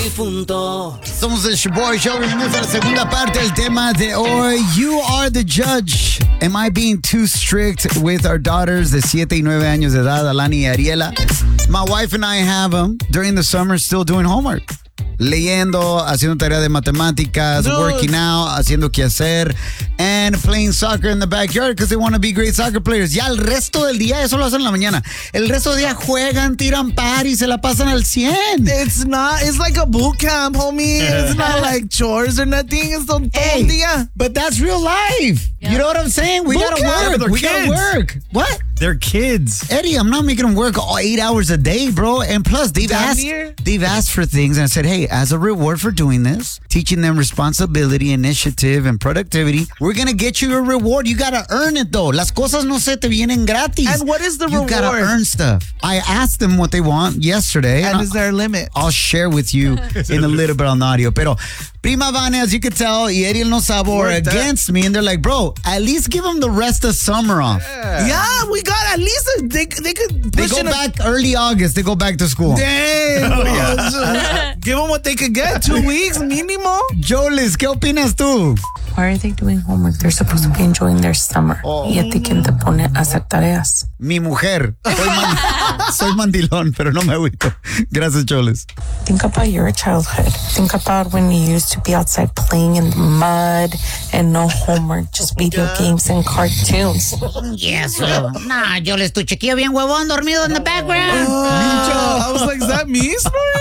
Somos el Shaboy Show. Venimos a la segunda parte del tema de hoy. You are the judge. Am I being too strict with our daughters de 7 y 9 años de edad, Alani y Ariela? My wife and I have them during the summer still doing homework. Leyendo, haciendo tarea de matemáticas, working out, haciendo quehacer, and playing soccer in the backyard because they want to be great soccer players. Ya el resto del día, eso lo hacen en la mañana. El resto del día juegan, tiran party, se la pasan al 100. It's like a boot camp, homie. It's not like chores or nothing. It's todo el día. But that's real life. Yeah. You know what I'm saying? We gotta work. We gotta work. What? They're kids. Eddie, I'm not making them work all 8 hours a day, bro. And plus, they've asked for things. And I said, hey, as a reward for doing this, teaching them responsibility, initiative, and productivity, we're going to get you a reward. You got to earn it, though. Las cosas no se te vienen gratis. And what is the reward? You got to earn stuff. I asked them what they want yesterday. And is there a limit? I'll share with you in a little bit on the audio. Pero Prima Vane, as you could tell, y Ariel no Sabo are against me. And they're like, bro, at least give them the rest of summer off. Yeah, we got at least they could push. They go back early August. They go back to school. Damn. Give them what they could get. 2 weeks mínimo. Jolis, ¿qué opinas tú? Why are they doing homework? They're supposed to be enjoying their summer. Y a ti quién te pone a hacer tareas. Mi mujer. Soy mandilón, pero no me agüito. Gracias, Jolis. Think about your childhood. Think about when you used to be outside playing in the mud and no homework, just video games and cartoons. Yes, nah, Jolis, tu chiquillo bien huevón dormido in the background. I was like, is that me,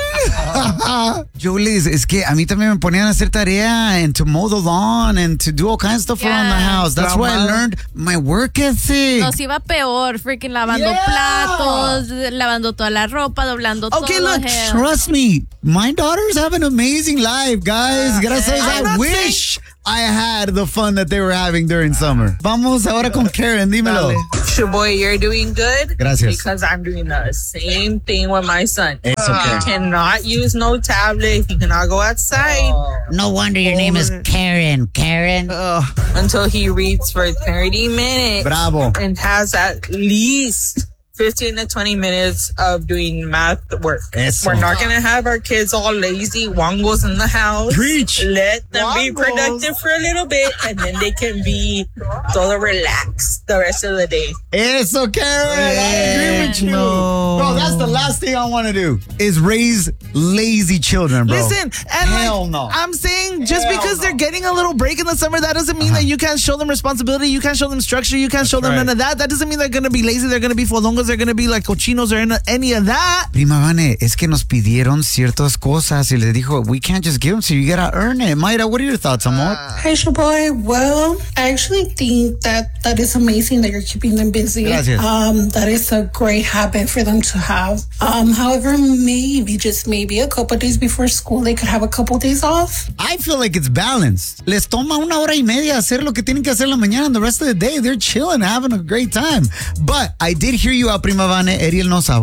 Jolis, es que a mí también me ponían a hacer tarea and to mow the lawn and to do all kinds of stuff around the house. That's why I learned my work ethic. Nos iba peor, freaking lavando platos, lavando toda la ropa, doblando todo. Okay, look, trust me. My daughters have an amazing life, guys. Gracias. I wish I had the fun that they were having during summer. Vamos ahora con Karen, dímelo. Shaboy, you're doing good. Gracias. Because I'm doing the same thing with my son. It's okay. He cannot use no tablet. He cannot go outside. No wonder your name is Karen. Karen. Until he reads for 30 minutes. Bravo. And has at least 15 to 20 minutes of doing math work. We're not going to have our kids all lazy, wongos in the house. Preach. Let them be productive for a little bit, and then they can be todo relaxed the rest of the day. Eso, Karen. I agree with you. No. Bro, that's the last thing I want to do is raise lazy children, bro. Listen, and hell no. I'm saying just because they're getting a little break in the summer, that doesn't mean that you can't show them responsibility, you can't show them structure, you can't show them none of that. That doesn't mean they're going to be lazy, they're going to be fodongos, they're going to be like cochinos or any of that. Prima Vane, es que nos pidieron ciertas cosas y les dijo, we can't just give them, so you gotta earn it. Mayra, what are your thoughts, amor? Hi, Shaboy. Well, I actually think that is amazing that you're keeping them busy. Gracias. That is a great habit for them to have. However, maybe a couple days before school, they could have a couple days off. I feel like it's balanced. Les toma 1 hora y media hacer lo que tienen que hacer en la mañana, and the rest of the day, they're chilling, having a great time. But I did hear you out, Prima Vane, Ariel no Sabo.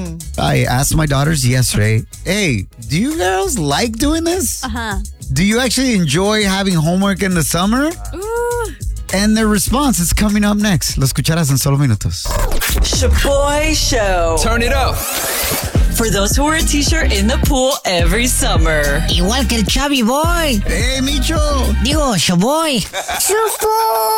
I asked my daughters yesterday, hey, do you girls like doing this? Do you actually enjoy having homework in the summer? And their response is coming up next. Lo escucharás en solo minutos. Shaboy Show. Turn it up. For those who wear a t-shirt in the pool every summer. Igual que el Chubby Boy. Hey, Micho. Digo, Shaboy. Shaboy.